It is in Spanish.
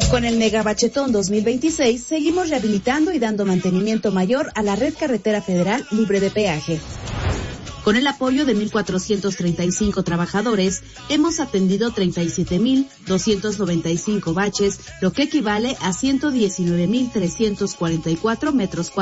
Con el Megabachetón 2026 seguimos rehabilitando y dando mantenimiento mayor a la red carretera federal libre de peaje. Con el apoyo de 1,435 trabajadores, hemos atendido 37,295 baches, lo que equivale a 119,344 metros cuadrados.